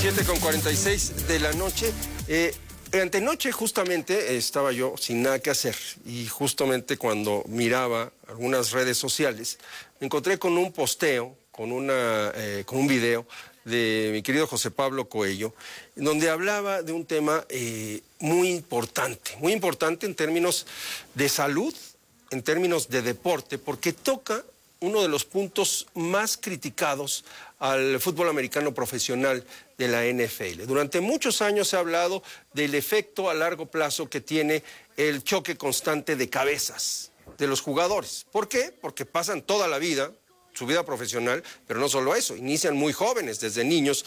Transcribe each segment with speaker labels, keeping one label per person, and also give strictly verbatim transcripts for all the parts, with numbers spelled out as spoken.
Speaker 1: siete con cuarenta y seis de la noche. Eh, antenoche justamente estaba yo sin nada que hacer y justamente cuando miraba algunas redes sociales me encontré con un posteo, con, una, eh, con un video de mi querido José Pablo Coello, donde hablaba de un tema eh, muy importante, muy importante en términos de salud, en términos de deporte, porque toca uno de los puntos más criticados al fútbol americano profesional de la N F L. Durante muchos años se ha hablado del efecto a largo plazo que tiene el choque constante de cabezas de los jugadores. ¿Por qué? Porque pasan toda la vida, su vida profesional, pero no solo eso, inician muy jóvenes, desde niños,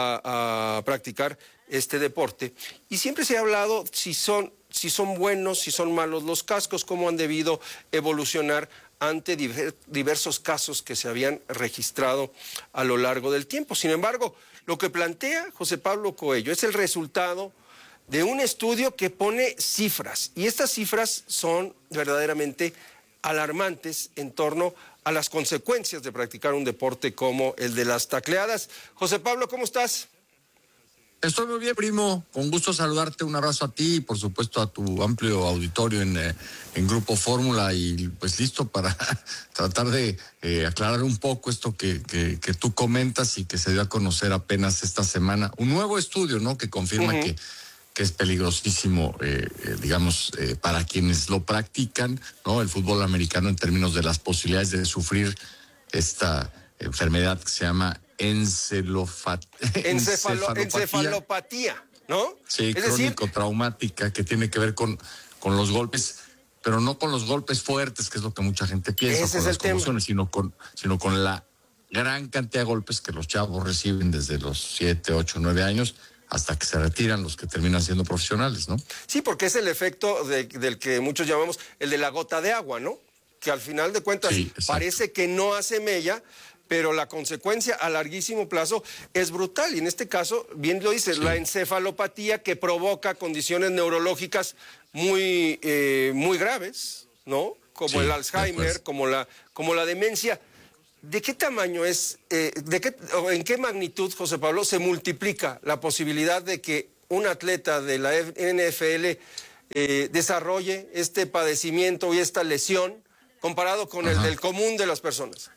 Speaker 1: a, a practicar este deporte. Y siempre se ha hablado si son, si son buenos, si son malos los cascos, cómo han debido evolucionar ante diversos casos que se habían registrado a lo largo del tiempo. Sin embargo, lo que plantea José Pablo Coello es el resultado de un estudio que pone cifras, y estas cifras son verdaderamente alarmantes en torno a las consecuencias de practicar un deporte como el de las tacleadas. José Pablo, ¿cómo estás?
Speaker 2: Estoy muy bien, primo. Con gusto saludarte. Un abrazo a ti y, por supuesto, a tu amplio auditorio en, eh, en Grupo Fórmula. Y pues listo para tratar de eh, aclarar un poco esto que, que, que tú comentas y que se dio a conocer apenas esta semana. Un nuevo estudio, ¿no?, que confirma uh-huh. que, que es peligrosísimo, eh, eh, digamos, eh, para quienes lo practican, ¿no?, el fútbol americano, en términos de las posibilidades de sufrir esta enfermedad que se llama Encelofat...
Speaker 1: Encefalo... encefalopatía, ¿no?
Speaker 2: Sí,
Speaker 1: es
Speaker 2: crónico,
Speaker 1: decir...
Speaker 2: traumática, que tiene que ver con, con los golpes, pero no con los golpes fuertes, que es lo que mucha gente piensa,
Speaker 1: Ese
Speaker 2: con
Speaker 1: es
Speaker 2: las
Speaker 1: el tema.
Speaker 2: conmociones, sino con, sino con la gran cantidad de golpes que los chavos reciben desde los siete, ocho, nueve años hasta que se retiran, los que terminan siendo profesionales, ¿no?
Speaker 1: Sí, porque es el efecto de, del que muchos llamamos el de la gota de agua, ¿no? Que al final de cuentas sí, parece que no hace mella, pero la consecuencia a larguísimo plazo es brutal. Y en este caso, bien lo dices, sí. la encefalopatía, que provoca condiciones neurológicas muy, eh, muy graves, ¿no? Como sí, el Alzheimer, como la, como la demencia. ¿De qué tamaño es, eh, de qué, o en qué magnitud, José Pablo, se multiplica la posibilidad de que un atleta de la N F L eh, desarrolle este padecimiento y esta lesión comparado con Ajá. el del común de las personas?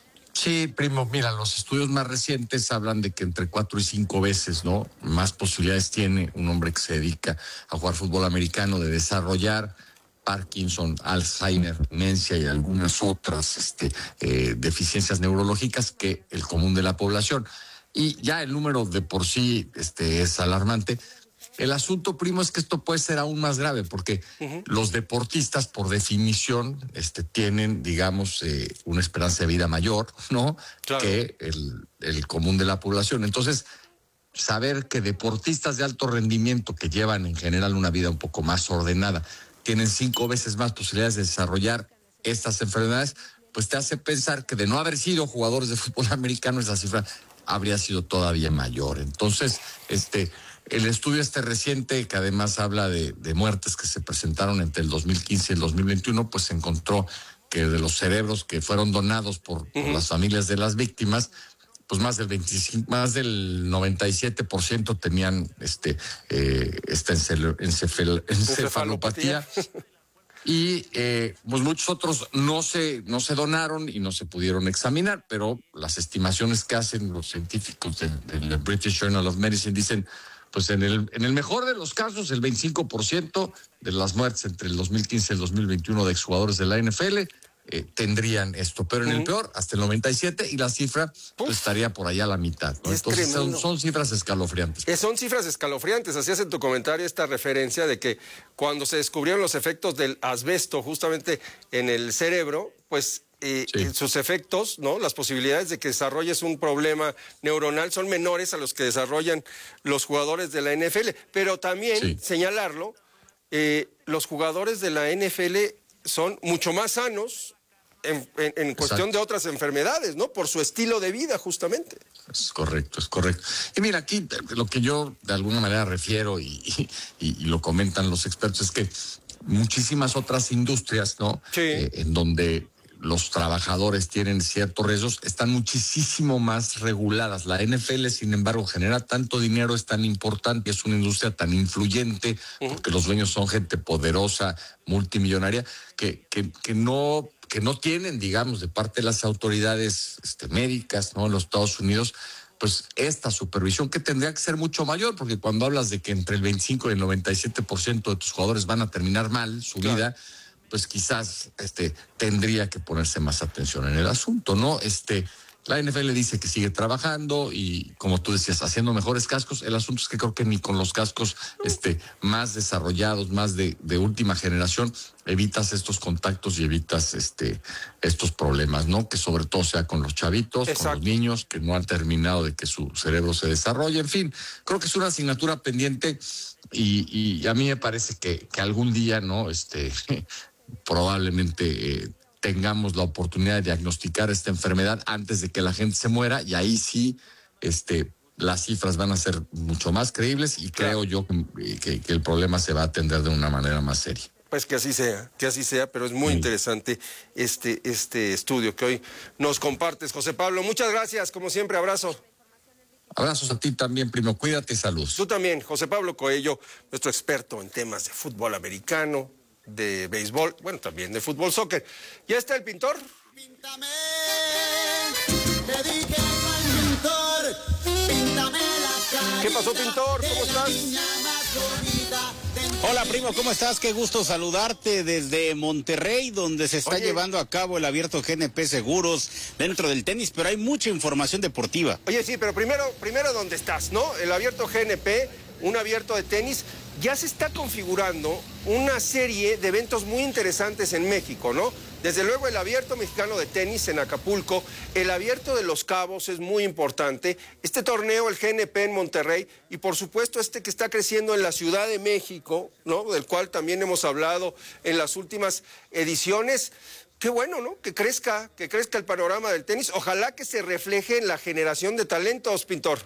Speaker 2: Sí, primo, mira, los estudios más recientes hablan de que entre cuatro y cinco veces, ¿no?, más posibilidades tiene un hombre que se dedica a jugar fútbol americano de desarrollar Parkinson, Alzheimer, demencia y algunas otras este, eh, deficiencias neurológicas que el común de la población. Y ya el número de por sí este, es alarmante. El asunto, primo, es que esto puede ser aún más grave porque uh-huh. los deportistas, por definición, este, tienen, digamos, eh, una esperanza de vida mayor, ¿no?, claro. que el, el común de la población. Entonces, saber que deportistas de alto rendimiento, que llevan en general una vida un poco más ordenada, tienen cinco veces más posibilidades de desarrollar estas enfermedades, pues te hace pensar que de no haber sido jugadores de fútbol americano, esa cifra habría sido todavía mayor. Entonces, este... el estudio este reciente, que además habla de, de muertes que se presentaron entre el dos mil quince y el dos mil veintiuno, pues encontró que de los cerebros que fueron donados por, uh-huh. por las familias de las víctimas, pues más del veinticinco, más del noventa y siete por ciento tenían este eh, esta encefal, encefal, encefalopatía. Y eh, pues muchos otros no se, no se donaron y no se pudieron examinar, pero las estimaciones que hacen los científicos del, del British Journal of Medicine dicen, pues en el, en el mejor de los casos, el veinticinco por ciento de las muertes entre el dos mil quince y el dos mil veintiuno de exjugadores de la N F L eh, tendrían esto, pero en uh-huh. el peor, hasta el noventa y siete por ciento, y la cifra pues, estaría por allá a la mitad, ¿no? Entonces son, son cifras escalofriantes.
Speaker 1: Eh, son cifras escalofriantes. Hacías en tu comentario esta referencia de que cuando se descubrieron los efectos del asbesto justamente en el cerebro, pues Eh, sí. sus efectos, ¿no?, las posibilidades de que desarrolles un problema neuronal son menores a los que desarrollan los jugadores de la N F L. Pero también, sí. señalarlo, eh, los jugadores de la N F L son mucho más sanos en, en, en cuestión de otras enfermedades, ¿no?, por su estilo de vida, justamente.
Speaker 2: Es correcto, es correcto. Y mira, aquí lo que yo de alguna manera refiero y, y, y lo comentan los expertos es que muchísimas otras industrias, ¿no?, sí. eh, en donde los trabajadores tienen ciertos riesgos, están muchísimo más reguladas. La N F L, sin embargo, genera tanto dinero, es tan importante, es una industria tan influyente, porque los dueños son gente poderosa, multimillonaria, que, que, que no, que no tienen, digamos, de parte de las autoridades este, médicas, ¿no?, en los Estados Unidos, pues esta supervisión que tendría que ser mucho mayor, porque cuando hablas de que entre el veinticinco y el noventa y siete por ciento de tus jugadores van a terminar mal su claro. vida, pues quizás este tendría que ponerse más atención en el asunto, ¿no? Este, la N F L dice que sigue trabajando y, como tú decías, haciendo mejores cascos. El asunto es que creo que ni con los cascos este, más desarrollados, más de, de última generación, evitas estos contactos y evitas este, estos problemas, ¿no? Que sobre todo sea con los chavitos, Exacto. con los niños que no han terminado de que su cerebro se desarrolle. En fin, creo que es una asignatura pendiente y, y a mí me parece que, que algún día, ¿no? Este... probablemente eh, tengamos la oportunidad de diagnosticar esta enfermedad antes de que la gente se muera, y ahí sí este, las cifras van a ser mucho más creíbles y claro. creo yo que, que, que el problema se va a atender de una manera más seria.
Speaker 1: Pues que así sea, que así sea, pero es muy sí. interesante este, este estudio que hoy nos compartes, José Pablo. Muchas gracias, como siempre, abrazo.
Speaker 2: Abrazos a ti también, primo, cuídate y salud.
Speaker 1: Tú también, José Pablo Coello, nuestro experto en temas de fútbol americano, de béisbol, bueno, también de fútbol, soccer. ¿Ya está el pintor? Píntame, te dije al pintor, píntame la cara. ¿Qué pasó, pintor? ¿Cómo estás?
Speaker 3: Hola, primo, ¿cómo estás? Qué gusto saludarte desde Monterrey, donde se está Oye. llevando a cabo el abierto G N P Seguros dentro del tenis, pero hay mucha información deportiva.
Speaker 1: Oye, sí, pero primero, primero ¿dónde estás, no? El abierto G N P, un abierto de tenis. Ya se está configurando una serie de eventos muy interesantes en México, ¿no? Desde luego el Abierto Mexicano de Tenis en Acapulco, el Abierto de Los Cabos es muy importante, este torneo, el G N P en Monterrey, y por supuesto este que está creciendo en la Ciudad de México, ¿no? Del cual también hemos hablado en las últimas ediciones. Qué bueno, ¿no? Que crezca, que crezca el panorama del tenis. Ojalá que se refleje en la generación de talentos, pintor.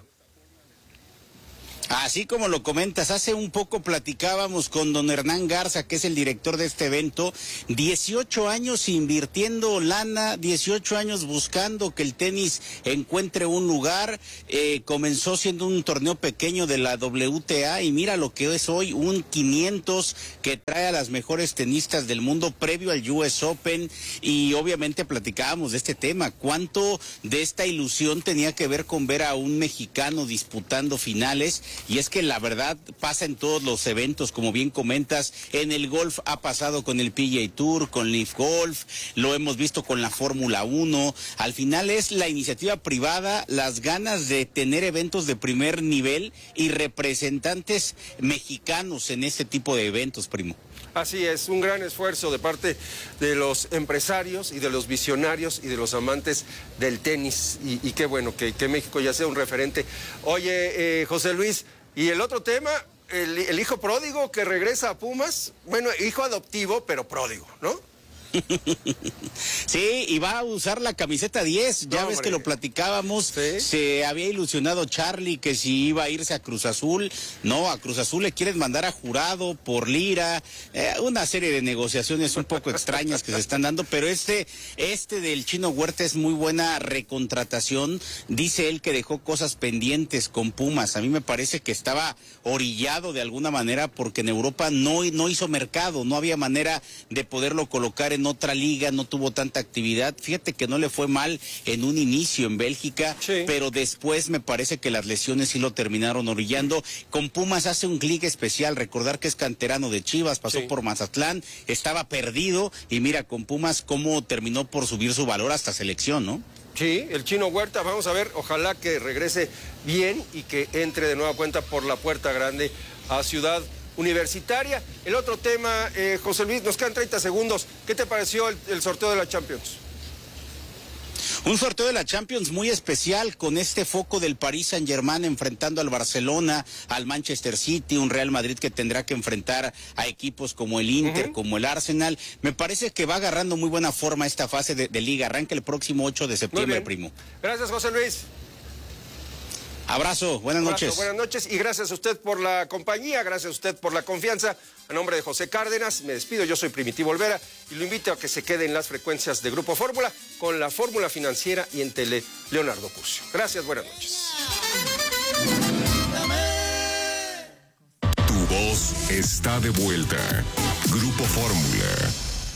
Speaker 3: Así como lo comentas, hace un poco platicábamos con don Hernán Garza, que es el director de este evento, dieciocho años invirtiendo lana, dieciocho años buscando que el tenis encuentre un lugar, eh, comenzó siendo un torneo pequeño de la W T A y mira lo que es hoy, un quinientos que trae a las mejores tenistas del mundo previo al U S Open, y obviamente platicábamos de este tema, cuánto de esta ilusión tenía que ver con ver a un mexicano disputando finales. Y es que la verdad pasa en todos los eventos, como bien comentas, en el golf ha pasado con el P G A Tour, con Leaf Golf, lo hemos visto con la Fórmula uno, al final es la iniciativa privada, las ganas de tener eventos de primer nivel y representantes mexicanos en este tipo de eventos, primo.
Speaker 1: Así es, un gran esfuerzo de parte de los empresarios y de los visionarios y de los amantes del tenis. Y, y qué bueno que, que México ya sea un referente. Oye, eh, José Luis, y el otro tema, el, el hijo pródigo que regresa a Pumas, bueno, hijo adoptivo, pero pródigo, ¿no?
Speaker 3: Sí, y va a usar la camiseta diez, ya no, ves hombre. que lo platicábamos, ¿Sí? Se había ilusionado Charlie que si iba a irse a Cruz Azul, no, a Cruz Azul le quieren mandar a Jurado por Lira, eh, una serie de negociaciones un poco extrañas que se están dando, pero este, este del Chino Huerta es muy buena recontratación, dice él que dejó cosas pendientes con Pumas, a mí me parece que estaba orillado de alguna manera porque en Europa no, no hizo mercado, no había manera de poderlo colocar en otra liga, no tuvo tanta actividad, fíjate que no le fue mal en un inicio en Bélgica, sí. pero después me parece que las lesiones sí lo terminaron orillando. Con Pumas hace un clic especial, recordar que es canterano de Chivas, pasó sí. por Mazatlán, estaba perdido y mira con Pumas cómo terminó por subir su valor hasta selección, ¿no?
Speaker 1: Sí, el Chino Huerta, vamos a ver, ojalá que regrese bien y que entre de nueva cuenta por la puerta grande a Ciudad Universitaria. El otro tema, eh, José Luis, nos quedan treinta segundos. ¿Qué te pareció el, el sorteo de la Champions?
Speaker 3: Un sorteo de la Champions muy especial con este foco del Paris Saint-Germain enfrentando al Barcelona, al Manchester City, un Real Madrid que tendrá que enfrentar a equipos como el Inter, uh-huh. como el Arsenal. Me parece que va agarrando muy buena forma esta fase de, de liga. Arranca el próximo ocho de septiembre, primo.
Speaker 1: Gracias, José Luis.
Speaker 3: Abrazo, buenas
Speaker 1: Abrazo,
Speaker 3: noches.
Speaker 1: Buenas noches y gracias a usted por la compañía, gracias a usted por la confianza. A nombre de José Cárdenas, me despido, yo soy Primitivo Olvera y lo invito a que se quede en las frecuencias de Grupo Fórmula con la Fórmula Financiera y en Tele Leonardo Curcio. Gracias, buenas noches.
Speaker 4: Tu voz está de vuelta. Grupo Fórmula.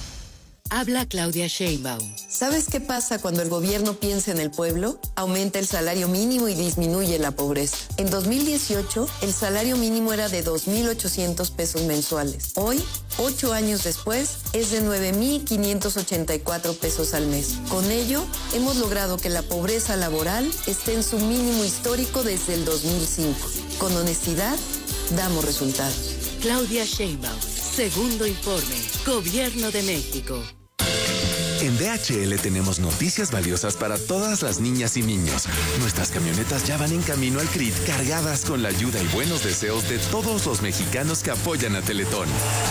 Speaker 5: Habla Claudia Sheinbaum.
Speaker 6: ¿Sabes qué pasa cuando el gobierno piensa en el pueblo? Aumenta el salario mínimo y disminuye la pobreza. En dos mil dieciocho, el salario mínimo era de dos mil ochocientos pesos mensuales. Hoy, ocho años después, es de nueve mil quinientos ochenta y cuatro pesos al mes. Con ello, hemos logrado que la pobreza laboral esté en su mínimo histórico desde el dos mil cinco. Con honestidad, damos resultados.
Speaker 5: Claudia Sheinbaum. Segundo informe. Gobierno de México.
Speaker 7: En D H L tenemos noticias valiosas para todas las niñas y niños. Nuestras camionetas ya van en camino al C R I T cargadas con la ayuda y buenos deseos de todos los mexicanos que apoyan a Teletón.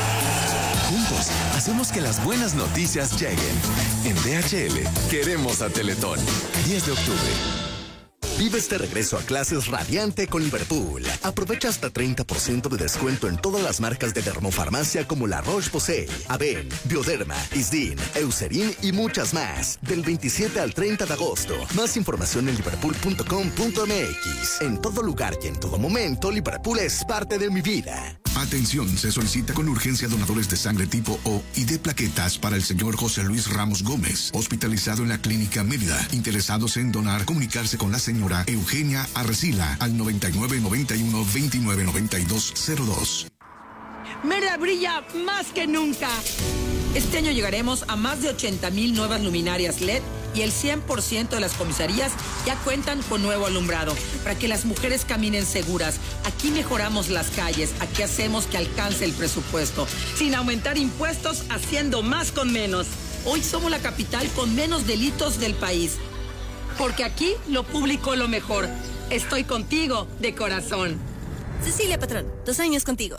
Speaker 7: Juntos, hacemos que las buenas noticias lleguen. En D H L, queremos a Teletón. diez de octubre.
Speaker 8: Vive este regreso a clases radiante con Liverpool. Aprovecha hasta treinta por ciento de descuento en todas las marcas de dermofarmacia como la Roche-Posay, Aven, Bioderma, Isdin, Eucerin y muchas más. Del veintisiete al treinta de agosto. Más información en liverpool punto com punto m x. En todo lugar y en todo momento, Liverpool es parte de mi vida.
Speaker 9: Atención, se solicita con urgencia donadores de sangre tipo O y de plaquetas para el señor José Luis Ramos Gómez, hospitalizado en la Clínica Mérida. Interesados en donar, comunicarse con la señora Eugenia Arcila al noventa y nueve noventa y uno veintinueve noventa y dos cero dos.
Speaker 10: Mérida brilla más que nunca. Este año llegaremos a más de ochenta mil nuevas luminarias L E D y el cien por ciento de las comisarías ya cuentan con nuevo alumbrado para que las mujeres caminen seguras. Aquí mejoramos las calles, aquí hacemos que alcance el presupuesto, sin aumentar impuestos, haciendo más con menos. Hoy somos la capital con menos delitos del país. Porque aquí lo público es lo mejor. Estoy contigo de corazón.
Speaker 11: Cecilia Patrón, dos años contigo.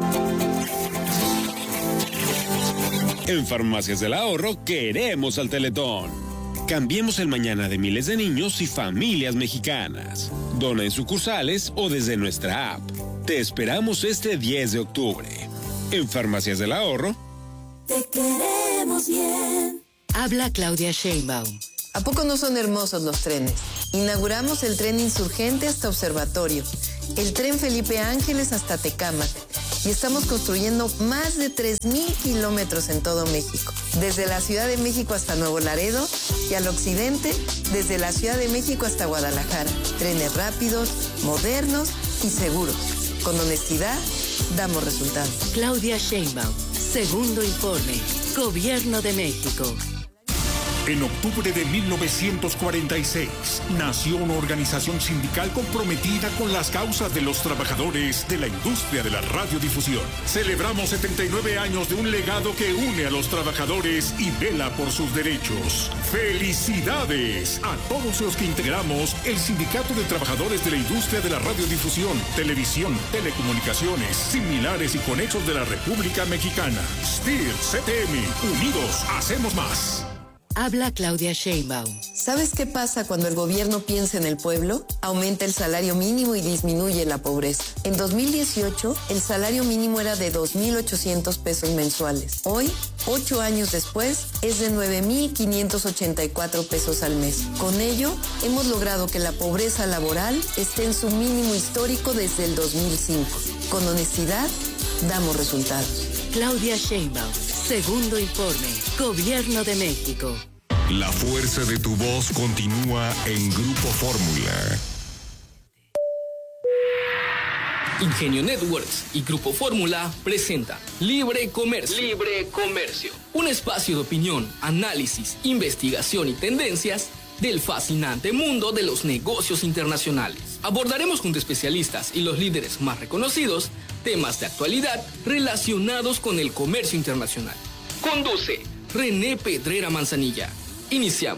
Speaker 12: En Farmacias del Ahorro queremos al Teletón. Cambiemos el mañana de miles de niños y familias mexicanas. Dona en sucursales o desde nuestra app. Te esperamos este diez de octubre. En Farmacias del Ahorro.
Speaker 11: Te queremos bien.
Speaker 5: Habla Claudia Sheinbaum.
Speaker 6: ¿A poco no son hermosos los trenes? Inauguramos el tren Insurgente hasta Observatorio, el tren Felipe Ángeles hasta Tecámac y estamos construyendo más de tres mil kilómetros en todo México. Desde la Ciudad de México hasta Nuevo Laredo y al occidente, desde la Ciudad de México hasta Guadalajara. Trenes rápidos, modernos y seguros. Con honestidad, damos resultados.
Speaker 5: Claudia Sheinbaum. Segundo informe. Gobierno de México.
Speaker 13: En octubre de mil novecientos cuarenta y seis, nació una organización sindical comprometida con las causas de los trabajadores de la industria de la radiodifusión. Celebramos setenta y nueve años de un legado que une a los trabajadores y vela por sus derechos. ¡Felicidades a todos los que integramos el Sindicato de Trabajadores de la Industria de la Radiodifusión, Televisión, Telecomunicaciones, Similares y Conexos de la República Mexicana! S T I R, C T M, unidos hacemos más.
Speaker 5: Habla Claudia Sheinbaum.
Speaker 6: ¿Sabes qué pasa cuando el gobierno piensa en el pueblo? Aumenta el salario mínimo y disminuye la pobreza. En dos mil dieciocho, el salario mínimo era de dos mil ochocientos pesos mensuales. Hoy, ocho años después, es de nueve mil quinientos ochenta y cuatro pesos al mes. Con ello, hemos logrado que la pobreza laboral esté en su mínimo histórico desde el dos mil cinco. Con honestidad, damos resultados.
Speaker 5: Claudia Sheinbaum. Segundo informe. Gobierno de México.
Speaker 4: La fuerza de tu voz continúa en Grupo Fórmula.
Speaker 14: Ingenio Networks y Grupo Fórmula presenta Libre Comercio. Libre Comercio. Un espacio de opinión, análisis, investigación y tendencias del fascinante mundo de los negocios internacionales. Abordaremos junto a especialistas y los líderes más reconocidos temas de actualidad relacionados con el comercio internacional. Conduce René Pedrera Manzanilla. Iniciamos.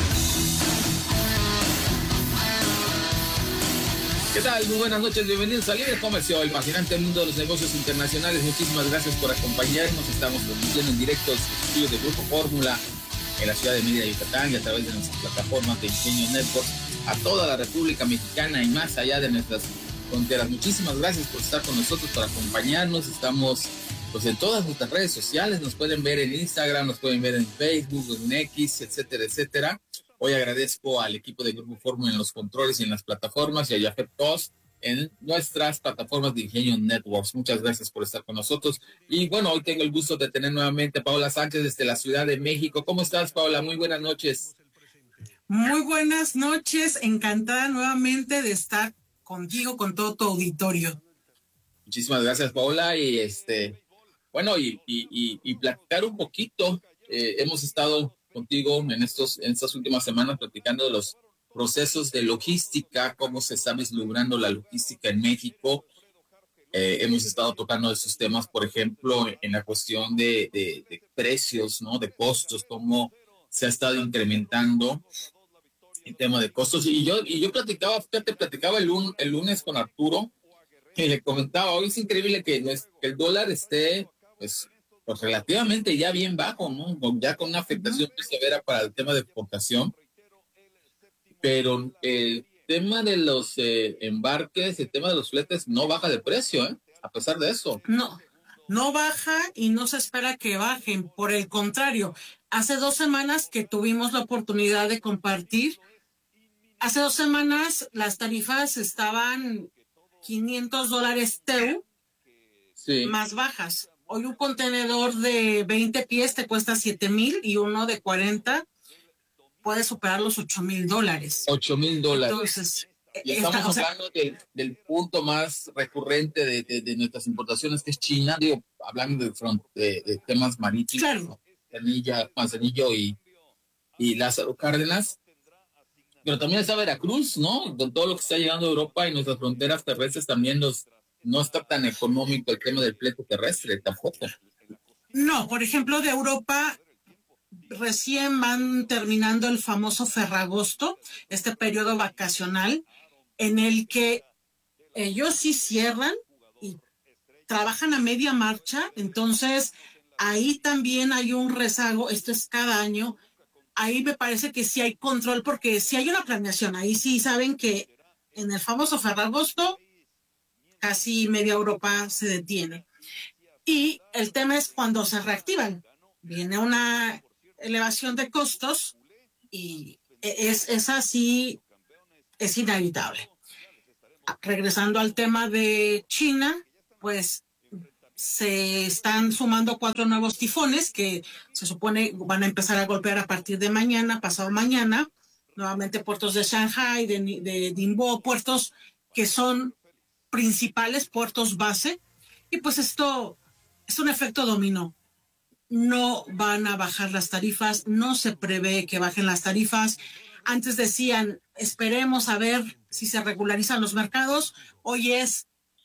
Speaker 15: ¿Qué tal? Muy buenas noches, bienvenidos a Libre Comercio, el fascinante mundo de los negocios internacionales. Muchísimas gracias por acompañarnos. Estamos transmitiendo en directo desde el estudio de Grupo Fórmula en la ciudad de Mérida, Yucatán, y a través de nuestras plataformas de Ingenio Networks, a toda la República Mexicana y más allá de nuestras fronteras. Muchísimas gracias por estar con nosotros, por acompañarnos. Estamos pues en todas nuestras redes sociales, nos pueden ver en Instagram, nos pueden ver en Facebook, en X, etcétera, etcétera. Hoy agradezco al equipo de Grupo Fórmula en los controles y en las plataformas, y a Jafet Tos en nuestras plataformas de Ingenio Networks. Muchas gracias por estar con nosotros. Y bueno, hoy tengo el gusto de tener nuevamente a Paola Sánchez desde la Ciudad de México. ¿Cómo estás, Paola? Muy buenas noches.
Speaker 16: Muy buenas noches, encantada nuevamente de estar contigo, con todo tu auditorio.
Speaker 15: Muchísimas gracias, Paola. Y este, bueno, y, y, y, y platicar un poquito. Eh, hemos estado contigo en estos, en estas últimas semanas platicando de los procesos de logística, cómo se está vislumbrando la logística en México. Eh, hemos estado tocando esos temas, por ejemplo, en la cuestión de, de, de precios, ¿no? De costos, cómo se ha estado incrementando el tema de costos. Y yo, y yo platicaba, fíjate, platicaba el, lun, el lunes con Arturo, y le comentaba, hoy es increíble que, que el dólar esté, pues, pues, relativamente ya bien bajo, ¿no? Ya con una afectación muy severa para el tema de exportación. Pero el tema de los eh, embarques, el tema de los fletes no baja de precio, ¿eh? A pesar de eso.
Speaker 16: No, no baja y no se espera que bajen. Por el contrario, hace dos semanas que tuvimos la oportunidad de compartir, hace dos semanas las tarifas estaban quinientos dólares T E U sí. más bajas. Hoy un contenedor de veinte pies te cuesta siete mil y uno de cuarenta puede superar los ocho mil dólares.
Speaker 15: ocho mil dólares.
Speaker 16: Entonces,
Speaker 15: y estamos
Speaker 16: esta, o sea,
Speaker 15: hablando de, del punto más recurrente de, de, de nuestras importaciones, que es China. Digo, hablando de, front, de, de temas marítimos,
Speaker 16: claro.
Speaker 15: Manzanilla, Manzanillo y, y Lázaro Cárdenas. Pero también está Veracruz, ¿no? Con todo lo que está llegando a Europa y nuestras fronteras terrestres también los, no está tan económico el tema del flete terrestre tampoco.
Speaker 16: No, por ejemplo, de Europa recién van terminando el famoso Ferragosto, este periodo vacacional en el que ellos sí cierran y trabajan a media marcha. Entonces ahí también hay un rezago, esto es cada año. Ahí me parece que sí hay control, porque sí hay una planeación. Ahí sí saben que en el famoso Ferragosto casi media Europa se detiene. Y el tema es cuando se reactivan. Viene una elevación de costos y es, es así, es inevitable. Regresando al tema de China, pues se están sumando cuatro nuevos tifones que se supone van a empezar a golpear a partir de mañana, pasado mañana, nuevamente puertos de Shanghai, de, de Ningbo, puertos que son principales, puertos base, y pues esto es un efecto dominó. No van a bajar las tarifas, no se prevé que bajen las tarifas. Antes decían, esperemos a ver si se regularizan los mercados. Hoy es,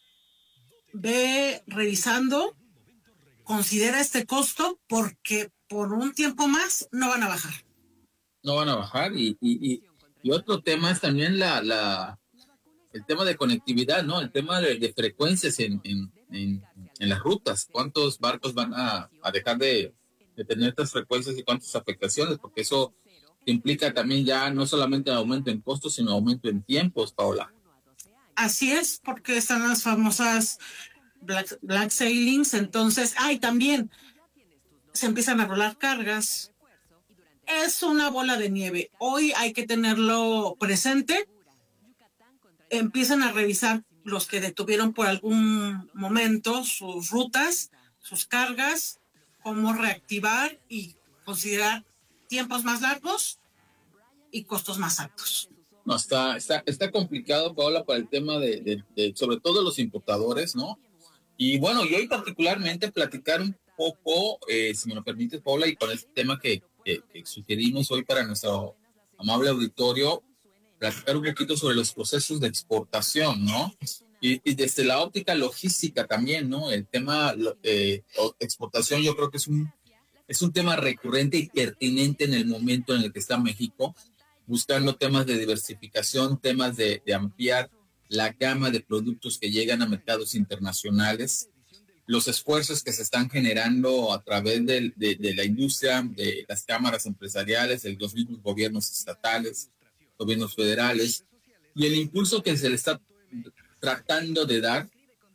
Speaker 16: ve revisando, considera este costo, porque por un tiempo más no van a bajar.
Speaker 15: No van a bajar. Y, y, y, y otro tema es también la, la el tema de conectividad, ¿no? El tema de, de frecuencias en, en, en, en las rutas. ¿Cuántos barcos van a, a dejar de, de tener estas frecuencias y cuántas afectaciones? Porque eso implica también ya no solamente aumento en costos, sino aumento en tiempos, Paola.
Speaker 16: Así es, porque están las famosas black, black sailings. Entonces, ay, también se empiezan a rolar cargas. Es una bola de nieve. Hoy hay que tenerlo presente. Empiezan a revisar los que detuvieron por algún momento sus rutas, sus cargas, cómo reactivar y considerar tiempos más largos y costos más altos.
Speaker 15: No, está, está, está complicado, Paola, para el tema de, de, de, sobre todo los importadores, ¿no? Y bueno, y hoy particularmente platicar un poco, eh, si me lo permites, Paola, y con este tema que, que, que sugerimos hoy para nuestro amable auditorio, platicar un poquito sobre los procesos de exportación, ¿no? Y, y desde la óptica logística también, ¿no? El tema eh, exportación yo creo que es un, es un tema recurrente y pertinente en el momento en el que está México, buscando temas de diversificación, temas de, de ampliar la gama de productos que llegan a mercados internacionales. los esfuerzos que se están generando a través de, de, de la industria, de las cámaras empresariales, de los mismos gobiernos estatales, gobiernos federales, y el impulso que se le está tratando de dar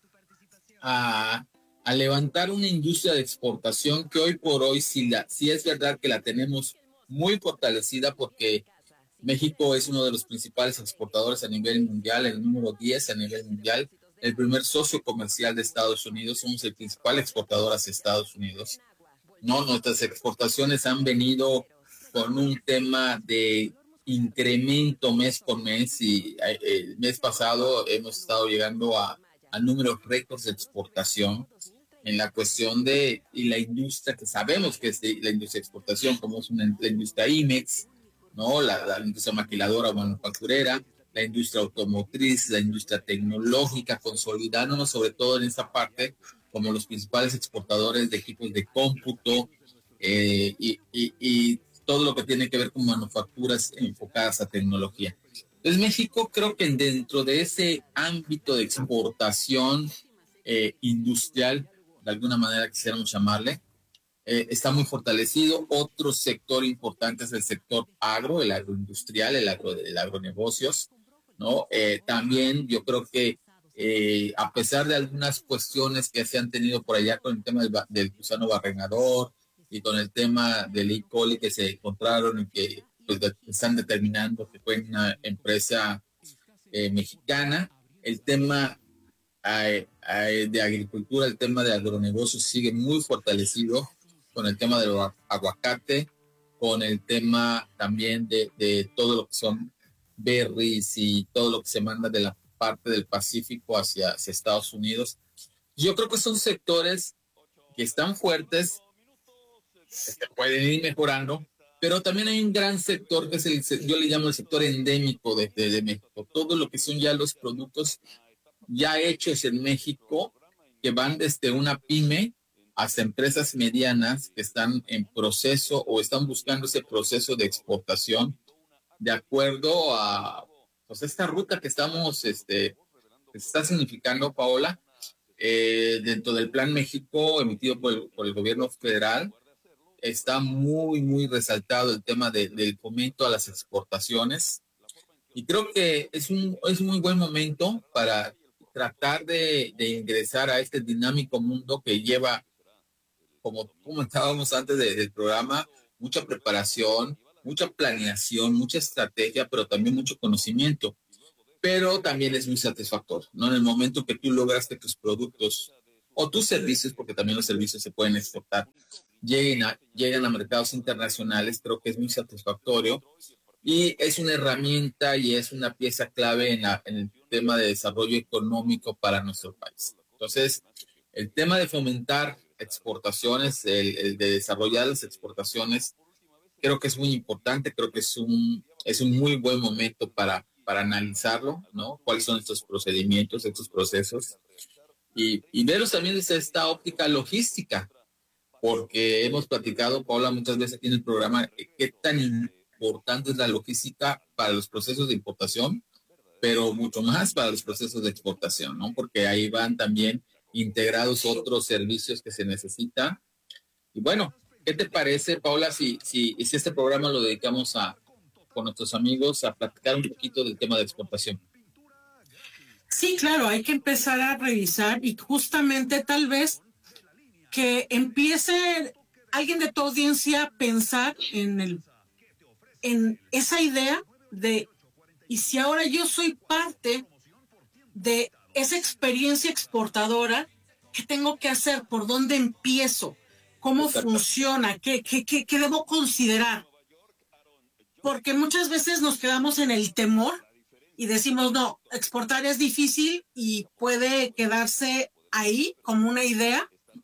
Speaker 15: a, a levantar una industria de exportación que hoy por hoy sí, la, sí es verdad que la tenemos muy fortalecida, porque México es uno de los principales exportadores a nivel mundial, el número diez a nivel mundial, el primer socio comercial de Estados Unidos, somos el principal exportador hacia Estados Unidos. No, nuestras exportaciones han venido con un tema de incremento mes por mes, y el mes pasado hemos estado llegando a, a números récords de exportación en la cuestión de y la industria que sabemos que es de, la industria de exportación, como es una, la industria IMEX, ¿no? La, la industria maquiladora, manufacturera, la industria automotriz, la industria tecnológica, consolidándonos sobre todo en esta parte como los principales exportadores de equipos de cómputo eh, y, y, y todo lo que tiene que ver con manufacturas enfocadas a tecnología. Entonces México, creo que dentro de ese ámbito de exportación eh, industrial, de alguna manera quisiéramos llamarle, eh, está muy fortalecido. Otro sector importante es el sector agro, el agroindustrial, el, agro, el agronegocios, ¿no? Eh, también yo creo que eh, a pesar de algunas cuestiones que se han tenido por allá con el tema del, del gusano barrenador y con el tema del E. coli que se encontraron y que pues, de, están determinando que fue una empresa eh, mexicana, el tema eh, eh, de agricultura, el tema de agronegocios sigue muy fortalecido con el tema del aguacate, con el tema también de, de todo lo que son berries y todo lo que se manda de la parte del Pacífico hacia, hacia Estados Unidos. Yo creo que son sectores que están fuertes, que pueden ir mejorando, pero también hay un gran sector que es el, yo le llamo el sector endémico de, de, de México. Todo lo que son ya los productos ya hechos en México, que van desde una pyme hasta empresas medianas que están en proceso o están buscando ese proceso de exportación de acuerdo a pues, esta ruta que estamos, este, que se está significando, Paola, eh, dentro del Plan México emitido por el, por el gobierno federal. Está muy, muy resaltado el tema de, del fomento a las exportaciones. Y creo que es un, es un muy buen momento para tratar de, de ingresar a este dinámico mundo que lleva, como comentábamos antes de, del programa, mucha preparación, mucha planeación, mucha estrategia, pero también mucho conocimiento. Pero también es muy satisfactorio, ¿no? En el momento que tú logras que tus productos o tus servicios, porque también los servicios se pueden exportar, lleguen a, lleguen a mercados internacionales, creo que es muy satisfactorio y es una herramienta y es una pieza clave en, la, en el tema de desarrollo económico para nuestro país. Entonces, el tema de fomentar exportaciones, el, el de desarrollar las exportaciones, creo que es muy importante, creo que es un, es un muy buen momento para, para analizarlo, ¿no? Cuáles son estos procedimientos, estos procesos, y, y verlos también desde esta óptica logística, porque hemos platicado, Paula, muchas veces aquí en el programa, qué tan importante es la logística para los procesos de importación, pero mucho más para los procesos de exportación, ¿no? Porque ahí van también integrados otros servicios que se necesitan. Y bueno, ¿qué te parece, Paula, si, si, si este programa lo dedicamos a, con nuestros amigos a platicar un poquito del tema de exportación?
Speaker 16: Sí, claro, hay que empezar a revisar y justamente tal vez que empiece alguien de tu audiencia a pensar en, el, en esa idea de, y si ahora yo soy parte de esa experiencia exportadora, ¿qué tengo que hacer? ¿Por dónde empiezo? ¿Cómo funciona? ¿Qué, qué, qué, qué debo considerar? Porque muchas veces nos quedamos en el temor y decimos, no, exportar es difícil y puede quedarse ahí como una idea,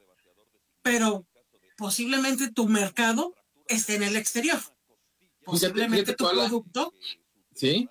Speaker 16: pero posiblemente tu mercado esté en el exterior. Posiblemente tu producto...
Speaker 15: ¿Sí?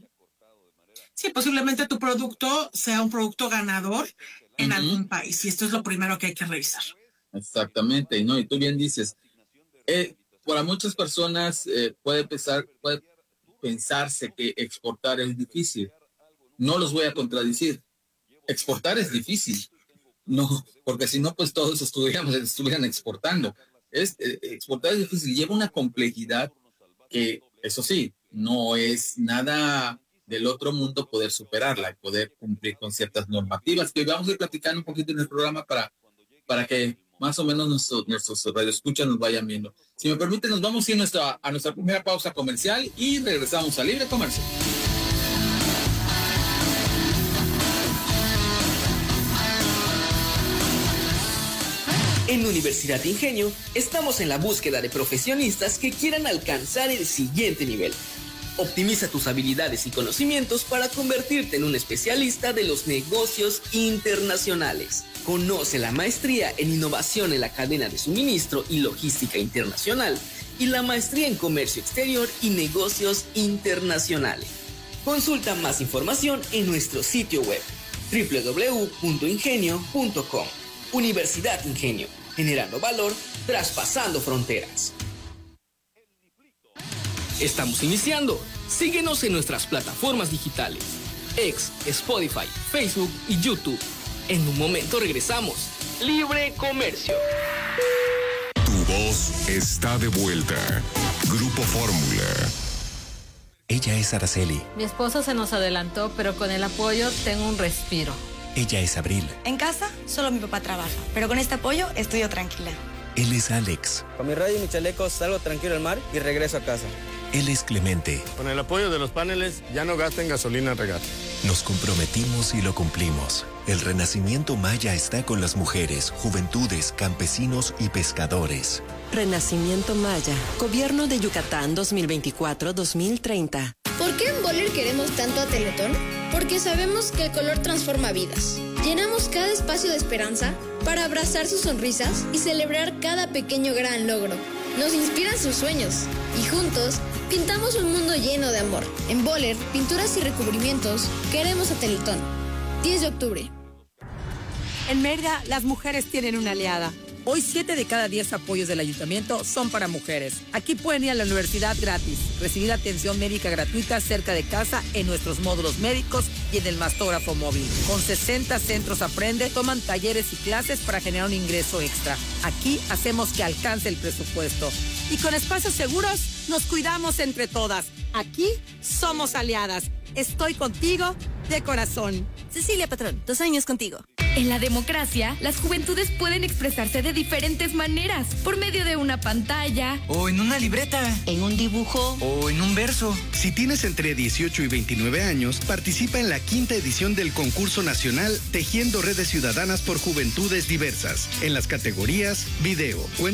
Speaker 16: Sí, posiblemente tu producto sea un producto ganador en uh-huh. algún país. Y esto es lo primero que hay que revisar.
Speaker 15: Exactamente, ¿no? Y tú bien dices, eh, para muchas personas eh, puede, pensar, puede pensarse que exportar es difícil. No los voy a contradecir. Exportar es difícil, no, porque si no, pues todos estuviéramos, estuvieran exportando. Es, eh, exportar es difícil, lleva una complejidad que, eso sí, no es nada del otro mundo poder superarla y poder cumplir con ciertas normativas que vamos a ir platicando un poquito en el programa para, para que más o menos nuestros, nuestros radioescuchas nos vayan viendo. Si me permiten, nos vamos a ir nuestra, a nuestra primera pausa comercial y regresamos a Libre Comercio.
Speaker 14: En Universidad Ingenio estamos en la búsqueda de profesionistas que quieran alcanzar el siguiente nivel. Optimiza tus habilidades y conocimientos para convertirte en un especialista de los negocios internacionales. Conoce la maestría en innovación en la cadena de suministro y logística internacional y la maestría en comercio exterior y negocios internacionales. Consulta más información en nuestro sitio web doble u doble u doble u punto ingenio punto com. Universidad Ingenio, generando valor, traspasando fronteras. Estamos iniciando. Síguenos en nuestras plataformas digitales, X, Spotify, Facebook y YouTube. En un momento regresamos. Libre Comercio.
Speaker 4: Tu voz está de vuelta. Grupo Fórmula.
Speaker 17: Ella es Araceli.
Speaker 18: Mi esposo se nos adelantó, pero con el apoyo tengo un respiro.
Speaker 17: Ella es Abril.
Speaker 19: En casa, solo mi papá trabaja, pero con este apoyo estoy yo tranquila.
Speaker 17: Él es Alex.
Speaker 20: Con mi radio y mi chaleco salgo tranquilo al mar y regreso a casa.
Speaker 17: Él es Clemente.
Speaker 21: Con el apoyo de los paneles, ya no gasten gasolina en regar.
Speaker 17: Nos comprometimos y lo cumplimos. El Renacimiento Maya está con las mujeres, juventudes, campesinos y pescadores.
Speaker 22: Renacimiento Maya. Gobierno de Yucatán dos mil veinticuatro a dos mil treinta.
Speaker 23: ¿Por qué en Boller queremos tanto a Teletón? Porque sabemos que el color transforma vidas. Llenamos cada espacio de esperanza para abrazar sus sonrisas y celebrar cada pequeño gran logro. Nos inspiran sus sueños y juntos pintamos un mundo lleno de amor. En Boller, pinturas y recubrimientos, queremos a Teletón. diez de octubre.
Speaker 10: En Mérida, las mujeres tienen una aliada. Hoy, siete de cada diez apoyos del ayuntamiento son para mujeres. Aquí pueden ir a la universidad gratis, recibir atención médica gratuita cerca de casa en nuestros módulos médicos y en el mastógrafo móvil. Con sesenta centros Aprende, toman talleres y clases para generar un ingreso extra. Aquí hacemos que alcance el presupuesto. Y con espacios seguros, nos cuidamos entre todas. Aquí somos aliadas. Estoy contigo de corazón.
Speaker 11: Cecilia Patrón, dos años contigo. En la democracia, las juventudes pueden expresarse de diferentes maneras, por medio de una pantalla,
Speaker 24: o en una libreta,
Speaker 11: en un dibujo,
Speaker 24: o en un verso.
Speaker 25: Si tienes entre dieciocho y veintinueve años, participa en la quinta edición del concurso nacional Tejiendo Redes Ciudadanas por Juventudes Diversas, en las categorías video,